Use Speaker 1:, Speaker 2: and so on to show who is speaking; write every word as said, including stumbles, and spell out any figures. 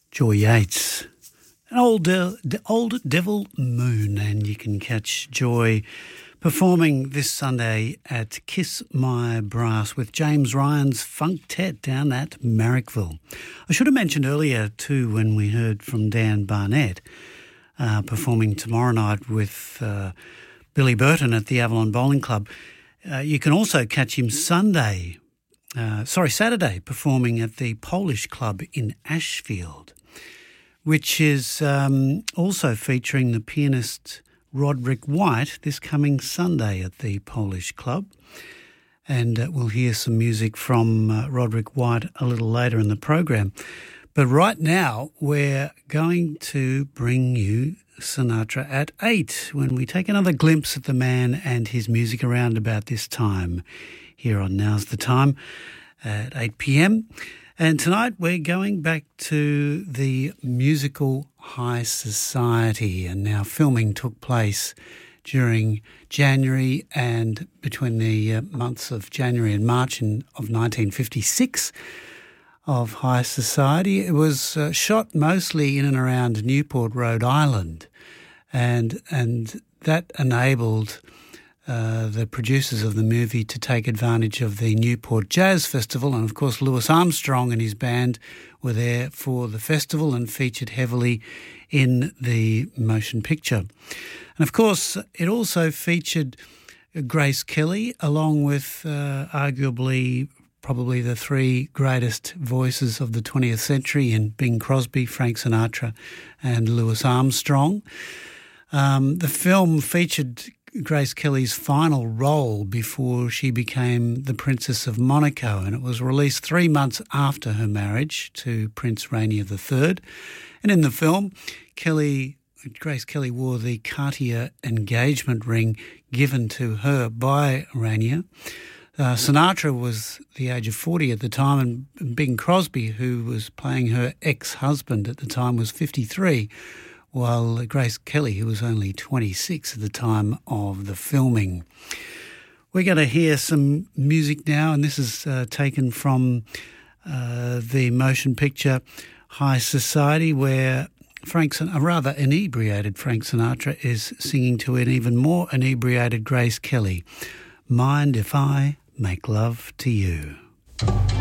Speaker 1: Joy Yates. An old, uh, old Devil Moon, and you can catch Joy performing this Sunday at Kiss My Brass with James Ryan's Funktet down at Marrickville. I should have mentioned earlier too when we heard from Dan Barnett uh, performing tomorrow night with uh, Billy Burton at the Avalon Bowling Club. Uh, you can also catch him Sunday, uh, sorry, Saturday, performing at the Polish Club in Ashfield, which is um, also featuring the pianist Roderick White this coming Sunday at the Polish Club. And uh, we'll hear some music from uh, Roderick White a little later in the program. But right now, we're going to bring you Sinatra at eight when we take another glimpse at the man and his music around about this time here on Now's the Time at eight p.m. And tonight we're going back to the musical High Society, and now filming took place during January and between the uh, months of January and March in, of nineteen fifty-six of High Society. It was uh, shot mostly in and around Newport, Rhode Island, and and that enabled Uh, the producers of the movie to take advantage of the Newport Jazz Festival. And of course Louis Armstrong and his band were there for the festival and featured heavily in the motion picture. And of course it also featured Grace Kelly along with uh, arguably probably the three greatest voices of the twentieth century in Bing Crosby, Frank Sinatra and Louis Armstrong. Um, the film featured Grace Kelly's final role before she became the Princess of Monaco, and it was released three months after her marriage to Prince Rainier the Third. And in the film, Kelly, Grace Kelly wore the Cartier engagement ring given to her by Rainier. Uh, Sinatra was the age of forty at the time, and Bing Crosby, who was playing her ex-husband at the time, was fifty-three. While Grace Kelly, who was only twenty-six at the time of the filming. We're going to hear some music now, and this is uh, taken from uh, the motion picture High Society, where Frank, a rather inebriated Frank Sinatra is singing to an even more inebriated Grace Kelly. Mind if I make love to you?